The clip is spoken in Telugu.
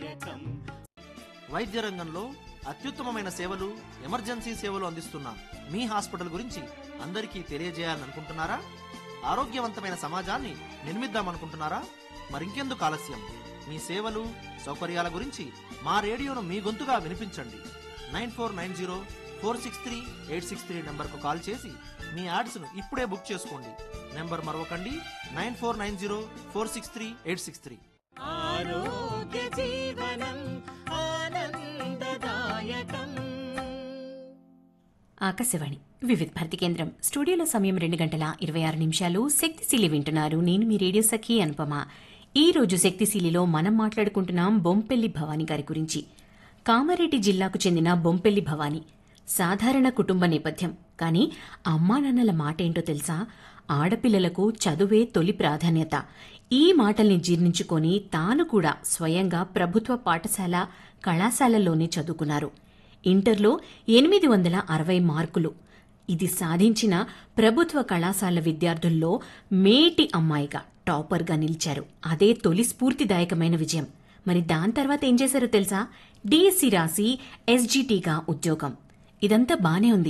వైద్య రంగంలో అత్యుత్తమమైన సేవలు, ఎమర్జెన్సీ సేవలు అందిస్తున్న మీ హాస్పిటల్ గురించి అందరికీ తెలియజేయాలనుకుంటున్నారా? ఆరోగ్యవంతమైన సమాజాన్ని నిర్మిద్దామనుకుంటున్నారా? మరింకెందుకు ఆలస్యం? మీ సేవలు, సౌకర్యాల గురించి మా రేడియోను మీ గొంతుగా వినిపించండి. 9490463863 నంబర్కు కాల్ చేసి మీ యాడ్స్ను ఇప్పుడే బుక్ చేసుకోండి. నెంబర్ మరొకండి, 9490463863. ఆరోగ్య జీవనం ఆనందదాయకం. ఆకాశవాణి వివిధ భారతి కేంద్రం స్టూడియోలో సమయం 2:26 శక్తిశీలి వింటున్నారు. నేను మీ రేడియో సఖి అనుపమ. ఈ రోజు శక్తిశీలిలో మనం మాట్లాడుకుంటున్నాం బొంపెల్లి భవానీ గారి గురించి. కామారెడ్డి జిల్లాకు చెందిన బొంపెల్లి భవానీ సాధారణ కుటుంబ నేపథ్యం. కానీ అమ్మానాన్నల మాటేంటో తెలుసా? ఆడపిల్లలకు చదువే తొలి ప్రాధాన్యత. ఈ మాటల్ని జీర్ణించుకొని తాను కూడా స్వయంగా ప్రభుత్వ పాఠశాల, కళాశాలల్లోనే చదువుకున్నారు. ఇంటర్లో 860 మార్కులు. ఇది సాధించిన ప్రభుత్వ కళాశాల విద్యార్థుల్లో మేటి అమ్మాయిగా టాపర్గా నిలిచారు. అదే తొలి స్ఫూర్తిదాయకమైన విజయం. మరి దాని తర్వాత ఏం చేశారో తెలుసా? డిఎస్సి రాసి ఎస్జిటిగా ఉద్యోగం. ఇదంతా బానే ఉంది.